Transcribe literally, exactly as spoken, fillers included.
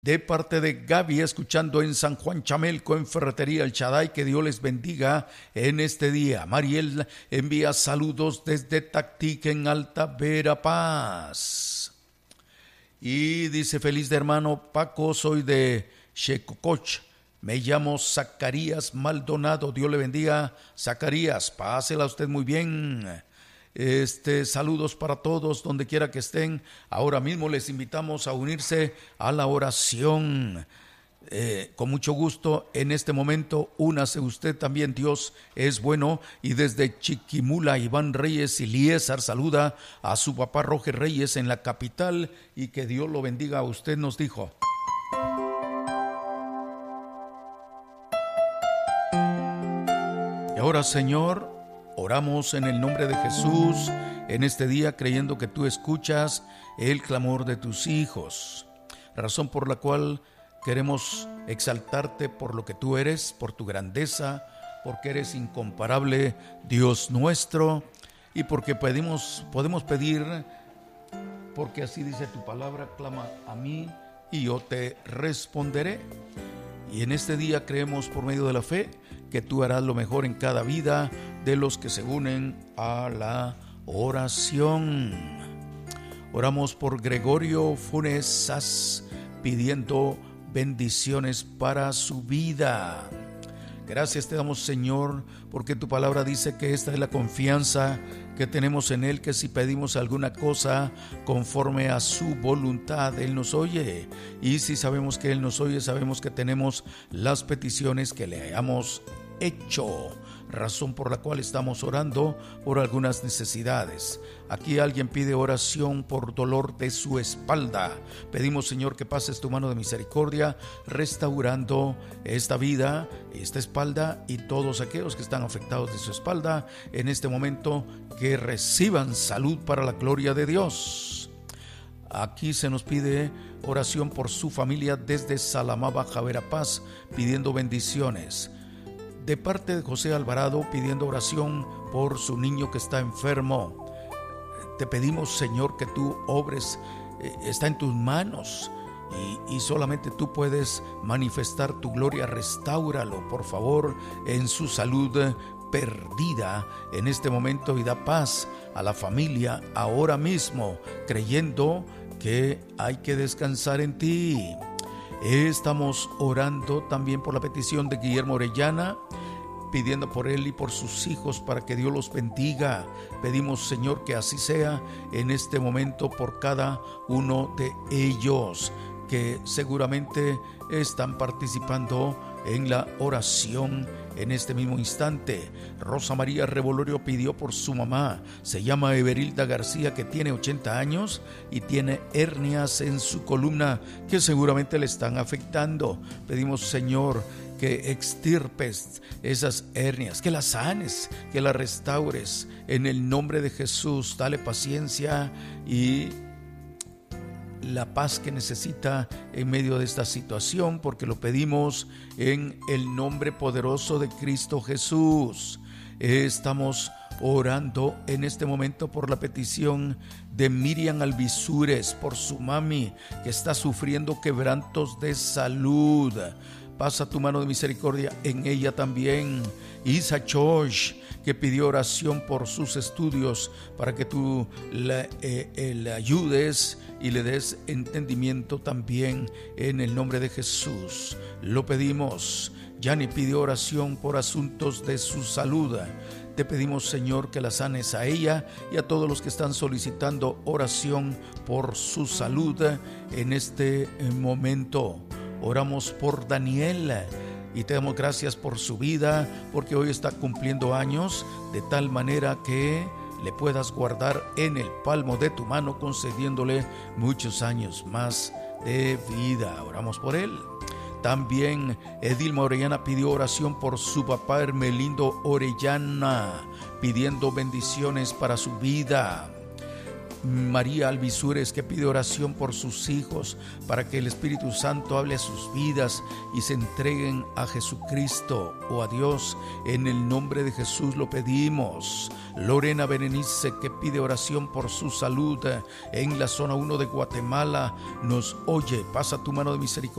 De parte de Gaby, escuchando en San Juan Chamelco, en Ferretería El Shaddai, que Dios les bendiga en este día. Mariel envía saludos desde Tactic, en Alta Verapaz. Y dice: feliz de hermano Paco, soy de Checococh, me llamo Zacarías Maldonado. Dios le bendiga, Zacarías, pásela usted muy bien. Este, saludos para todos donde quiera que estén. Ahora mismo les invitamos a unirse a la oración. Eh, con mucho gusto en este momento, únase usted también. Dios es bueno. Y desde Chiquimula, Iván Reyes Iliésar saluda a su papá Roger Reyes en la capital, y que Dios lo bendiga a usted, nos dijo. Y ahora, Señor, oramos en el nombre de Jesús en este día, creyendo que tú escuchas el clamor de tus hijos, razón por la cual queremos exaltarte por lo que tú eres, por tu grandeza, porque eres incomparable, Dios nuestro, y porque pedimos, podemos pedir, porque así dice tu palabra: clama a mí y yo te responderé. Y en este día creemos, por medio de la fe, que tú harás lo mejor en cada vida de los que se unen a la oración. Oramos por Gregorio Funes Sas, pidiendo bendiciones para su vida. Gracias te damos, Señor, porque tu palabra dice que esta es la confianza que tenemos en Él, que si pedimos alguna cosa conforme a su voluntad, Él nos oye. Y si sabemos que Él nos oye, sabemos que tenemos las peticiones que le hayamos hecho, razón por la cual estamos orando por algunas necesidades. Aquí alguien pide oración por dolor de su espalda. Pedimos, Señor, que pases tu mano de misericordia, restaurando esta vida, esta espalda, y todos aquellos que están afectados de su espalda en este momento, que reciban salud para la gloria de Dios. Aquí se nos pide oración por su familia desde Salamá, Baja Verapaz, pidiendo bendiciones. De parte de José Alvarado, pidiendo oración por su niño que está enfermo. Te pedimos, Señor, que tú obres, eh, está en tus manos, y, y solamente tú puedes manifestar tu gloria. Restáuralo, por favor, en su salud perdida en este momento, y da paz a la familia ahora mismo, creyendo que hay que descansar en ti. Estamos orando también por la petición de Guillermo Orellana, pidiendo por él y por sus hijos para que Dios los bendiga. Pedimos, Señor, que así sea en este momento por cada uno de ellos, que seguramente están participando en la oración en este mismo instante. Rosa María Revolorio pidió por su mamá, se llama Everilda García, que tiene ochenta años y tiene hernias en su columna que seguramente le están afectando. Pedimos, Señor, que extirpes esas hernias, que las sanes, que las restaures en el nombre de Jesús. Dale paciencia y la paz que necesita en medio de esta situación, porque lo pedimos en el nombre poderoso de Cristo Jesús. Estamos orando en este momento por la petición de Miriam Alvisures, por su mami que está sufriendo quebrantos de salud. Pasa tu mano de misericordia en ella también. Isa Chosh, que pidió oración por sus estudios, para que tú le, eh, eh, le ayudes y le des entendimiento también en el nombre de Jesús. Lo pedimos. Yani pidió oración por asuntos de su salud. Te pedimos, Señor, que la sanes a ella y a todos los que están solicitando oración por su salud en este momento. Oramos por Daniel y te damos gracias por su vida, porque hoy está cumpliendo años, de tal manera que le puedas guardar en el palmo de tu mano, concediéndole muchos años más de vida. Oramos por él. También Edilma Orellana pidió oración por su papá Hermelindo Orellana, pidiendo bendiciones para su vida. María Alvisures, que pide oración por sus hijos, para que el Espíritu Santo hable a sus vidas y se entreguen a Jesucristo o a Dios. En el nombre de Jesús lo pedimos. Lorena Berenice, que pide oración por su salud en la zona uno de Guatemala, nos oye. Pasa tu mano de misericordia